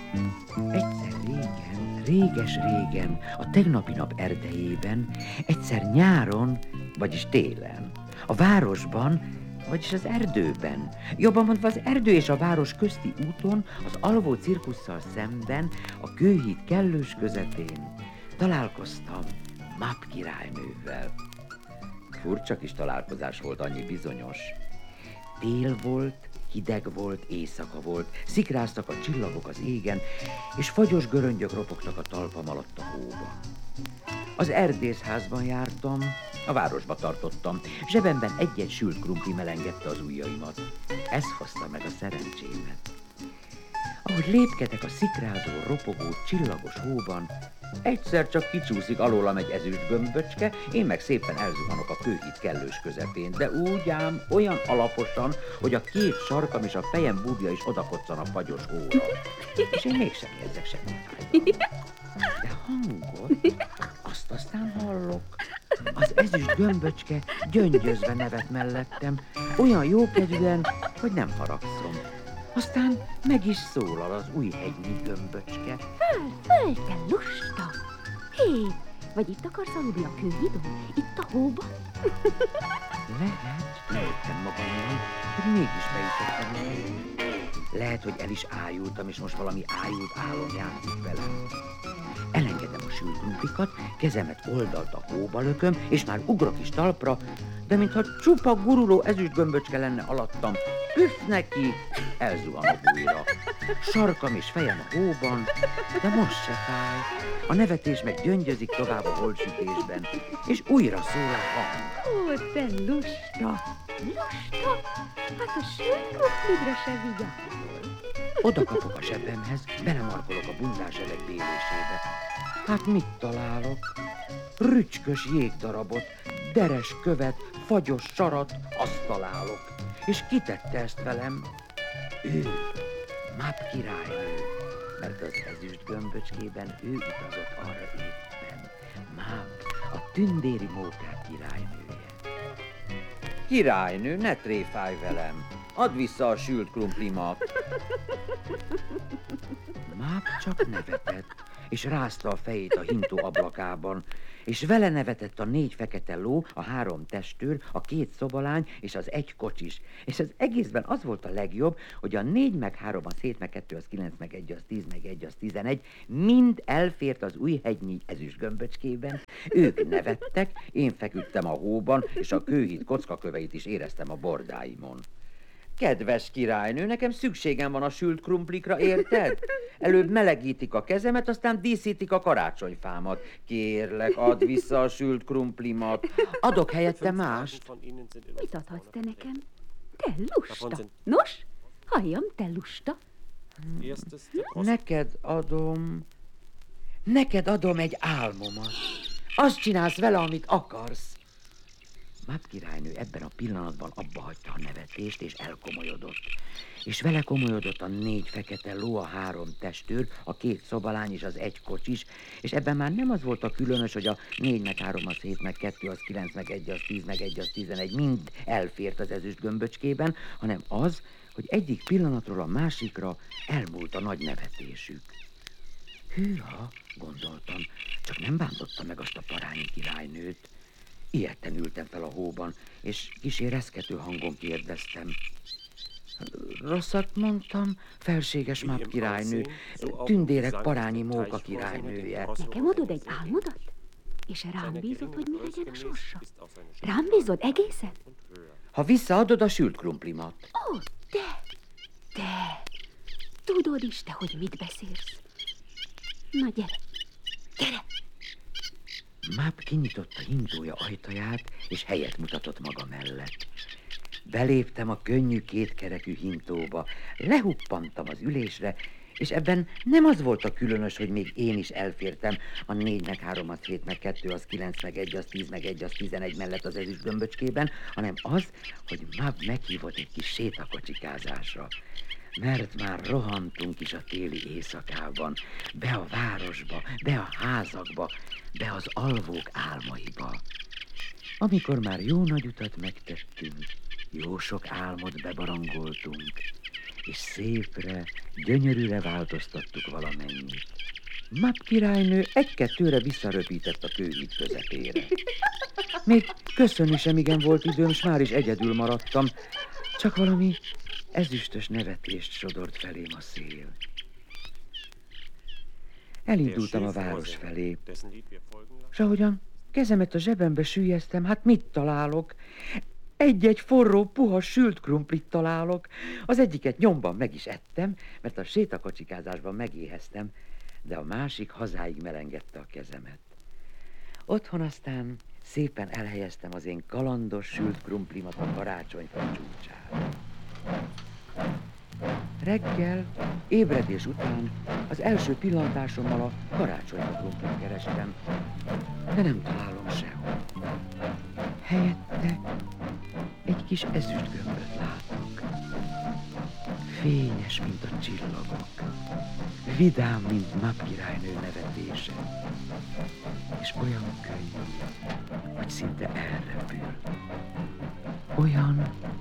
Egyszer régen, réges-régen, a tegnapi nap erdejében, egyszer nyáron, vagyis télen, a városban, vagyis az erdőben, jobban mondva az erdő és a város közti úton, az alvó cirkusszal szemben, a kőhíd kellős közepén találkoztam Map királynővel. Furcsa kis találkozás volt, annyi bizonyos. Tél volt, hideg volt, éjszaka volt, szikráztak a csillagok az égen, és fagyos göröngyök ropogtak a talpam alatt a hóba. Az erdészházban jártam, a városba tartottam, zsebemben egy-egy sült krumpli melengedte az ujjaimat. Ez hozta meg a szerencsémet. Ahogy lépkedek a szikrázó, ropogó, csillagos hóban, egyszer csak kicsúszik alólam egy ezüst gömböcske, én meg szépen elzuhanok a kőhíd kellős közepén, de úgy ám olyan alaposan, hogy a két sarkam és a fejem búbja is odakoccan a fagyos hóra. És én mégsem érzek semmi fájdalmat. De hangot, azt aztán hallok. Az ezüst gömböcske gyöngyözve nevet mellettem, olyan jókedvűen, hogy nem haragszom. Aztán meg is szólal az újhegyi gömböcske. Föl, te lusta! Hé, vagy itt akarsz aludni a kőhídon? Itt a hóban? Lehet, lejtettem magamon, hogy mégis beütöttem. Lehet, hogy el is ájultam, és most valami ájult álom játszik velem. Elengedem a sült krumplikat, kezemet oldalt a hóba lököm, és már ugrok is talpra, de mintha csupa guruló ezüstgömböcske lenne alattam, püff neki, elzuhanok újra. Sarkam és fejem a hóban, de most se fáj. A nevetés meg gyöngyözik tovább a holdsütésben, és újra szól a hang. Ó, te lusta! Lusta? Hát a sült krumplidra se vigyázol. Oda kapok a zsebemhez, belemarkolok a bundás elek bélésébe. Hát mit találok? Rücskös jégdarabot, deres követ, fagyos sarat, azt találok. És kitette ezt velem? Ő, Map királynő, mert az ezüst gömböcskében ő utazott arra éppen. Map, a tündéri mókák királynője. Királynő, ne tréfálj velem! Add vissza a sült krumplimat! Map csak nevetett, és rázta a fejét a hintó ablakában, és vele nevetett a 4 fekete ló, a 3 testőr, a 2 szobalány és az 1 kocsis. És az egészben az volt a legjobb, hogy a 4 meg 3, az 7 meg 2, az 9 meg 1, az 10 meg 1, az 11, mind elfért az újhegyi ezüst gömböcskében. Ők nevettek, én feküdtem a hóban, és a kőhíd kockaköveit is éreztem a bordáimon. Kedves királynő, nekem szükségem van a sült krumplikra, érted? Előbb melegítik a kezemet, aztán díszítik a karácsonyfámat. Kérlek, add vissza a sült krumplimat. Adok helyette mást. Mit adhatsz te nekem? Te lusta! Nos, halljam, te lusta! Neked adom egy álmomat. Azt csinálsz vele, amit akarsz. Map királynő ebben a pillanatban abba hagyta a nevetést, és elkomolyodott. És vele komolyodott a 4 fekete ló, a 3 testőr, a 2 szobalány és az 1 kocsis, és ebben már nem az volt a különös, hogy a 4 meg 3, az 7 meg 2, az 9 meg 1, az 10 meg 1, az 11, mind elfért az ezüst gömböcskében, hanem az, hogy egyik pillanatról a másikra elmúlt a nagy nevetésük. Hűha, gondoltam, csak nem bántotta meg azt a parányi királynőt. Ilyetten ültem fel a hóban, és kissé reszkető hangon kérdeztem. Rosszat mondtam, felséges Map királynő, tündérek parányi móka királynője. Nekem adod egy álmodat? És rám bízod, hogy mi legyen a sorsa? Rám bízod egészen? Ha visszaadod a sült krumplimat. Ó, de, tudod is te, hogy mit beszélsz. Na gyere! Map kinyitotta hintója ajtaját, és helyet mutatott maga mellett. Beléptem a könnyű kétkerekű hintóba, lehuppantam az ülésre, és ebben nem az volt a különös, hogy még én is elfértem a 4 meg 3, az 7 meg 2, az 9 meg 1, az 10 meg 1, az 11 mellett az ezüst gömböcskében, hanem az, hogy Map meghívott egy kis sétakocsikázásra. Mert már rohantunk is a téli éjszakában, be a városba, be a házakba, be az alvók álmaiba. Amikor már jó nagy utat megtettünk, jó sok álmot bebarangoltunk, és szépre, gyönyörűre változtattuk valamennyit. Map királynő egy-kettőre visszaröpített a kőhíd közepére. Még köszönni sem igen volt időm, s már is egyedül maradtam, csak valami ezüstös nevetést sodort felém a szél. Elindultam a város felé, s ahogyan kezemet a zsebembe süllyeztem, hát mit találok? Egy-egy forró, puha, sült krumplit találok. Az egyiket nyomban meg is ettem, mert a sétakocsikázásban megéheztem, de a másik hazáig melengedte a kezemet. Otthon aztán szépen elhelyeztem az én kalandos sült krumplimat a karácsonyfa csúcsára. Reggel, ébredés után az első pillantásommal a karácsonyfa krumplit kerestem, de nem találom sehol. Helyette egy kis ezüstgömböt látok. Fényes, mint a csillagok. Vidám, mint Map királynő nevetése. És olyan könnyű, hogy szinte elrepül. Olyan,